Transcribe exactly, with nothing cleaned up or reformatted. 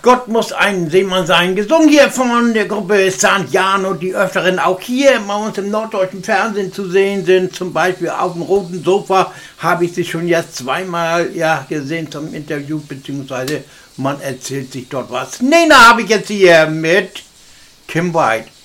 Gott muss ein Seemann sein. Gesungen hier von der Gruppe Sankt Jano, die öfteren auch hier bei uns im norddeutschen Fernsehen zu sehen sind. Zum Beispiel auf dem roten Sofa habe ich sie schon jetzt zweimal ja, gesehen zum Interview, beziehungsweise man erzählt sich dort was. Nena habe ich jetzt hier mit Kim White.